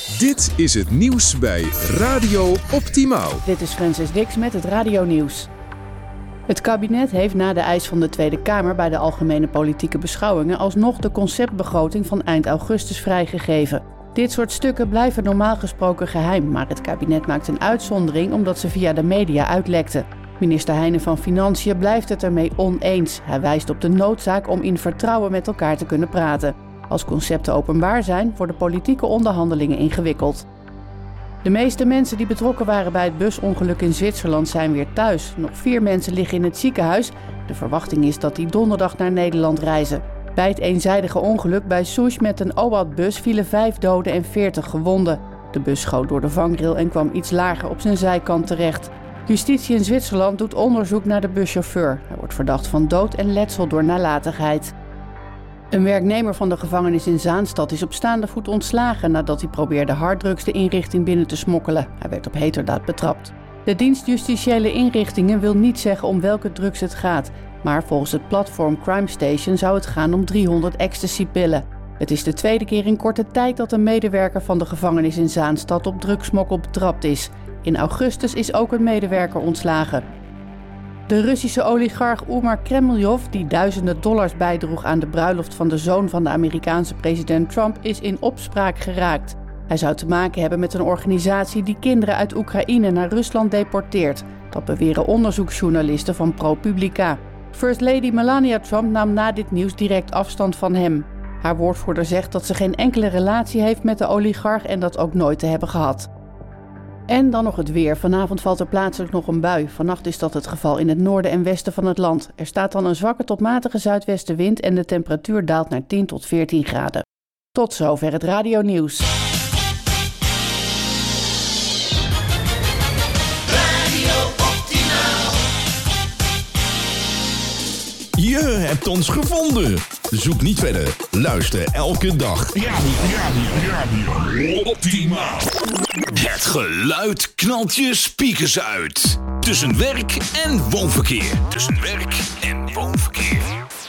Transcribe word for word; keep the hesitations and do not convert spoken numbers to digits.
Dit is het nieuws bij Radio Optimaal. Dit is Francis Dix met het Radio Nieuws. Het kabinet heeft na de eis van de Tweede Kamer bij de algemene politieke beschouwingen alsnog de conceptbegroting van eind augustus vrijgegeven. Dit soort stukken blijven normaal gesproken geheim, maar het kabinet maakt een uitzondering omdat ze via de media uitlekten. Minister Heijnen van Financiën blijft het ermee oneens. Hij wijst op de noodzaak om in vertrouwen met elkaar te kunnen praten. Als concepten openbaar zijn, worden politieke onderhandelingen ingewikkeld. De meeste mensen die betrokken waren bij het busongeluk in Zwitserland zijn weer thuis. Nog vier mensen liggen in het ziekenhuis. De verwachting is dat die donderdag naar Nederland reizen. Bij het eenzijdige ongeluk bij Sousse met een O A D-bus vielen vijf doden en veertig gewonden. De bus schoot door de vangrail en kwam iets lager op zijn zijkant terecht. Justitie in Zwitserland doet onderzoek naar de buschauffeur. Hij wordt verdacht van dood en letsel door nalatigheid. Een werknemer van de gevangenis in Zaanstad is op staande voet ontslagen nadat hij probeerde harddrugs de inrichting binnen te smokkelen. Hij werd op heterdaad betrapt. De dienst Justitiële Inrichtingen wil niet zeggen om welke drugs het gaat, maar volgens het platform Crime Station zou het gaan om driehonderd ecstasy-pillen. Het is de tweede keer in korte tijd dat een medewerker van de gevangenis in Zaanstad op drugsmokkel betrapt is. In augustus is ook een medewerker ontslagen. De Russische oligarch Umar Kremljov, die duizenden dollars bijdroeg aan de bruiloft van de zoon van de Amerikaanse president Trump, is in opspraak geraakt. Hij zou te maken hebben met een organisatie die kinderen uit Oekraïne naar Rusland deporteert. Dat beweren onderzoeksjournalisten van ProPublica. First Lady Melania Trump nam na dit nieuws direct afstand van hem. Haar woordvoerder zegt dat ze geen enkele relatie heeft met de oligarch en dat ook nooit te hebben gehad. En dan nog het weer. Vanavond valt er plaatselijk nog een bui. Vannacht is dat het geval in het noorden en westen van het land. Er staat dan een zwakke tot matige zuidwestenwind en de temperatuur daalt naar tien tot veertien graden. Tot zover het Radio Nieuws. Radio Optimaal. Je hebt ons gevonden. Zoek niet verder. Luister elke dag. Radio, radio, radio. Optimaal. Het geluid knalt je speakers uit. Tussen werk en woonverkeer. Tussen werk en woonverkeer.